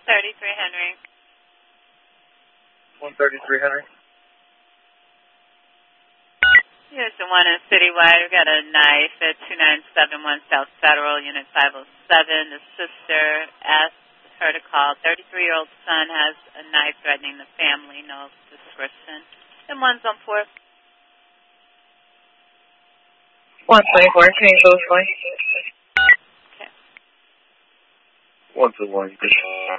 133 Henry. 133 Henry. Here's the one in Citywide. We've got a knife at 2971 South Federal, Unit 507. The sister asked her to call. 33-year-old son has a knife threatening the family. No description. And one's on 4. 124. Can you go, boy? Okay. 121.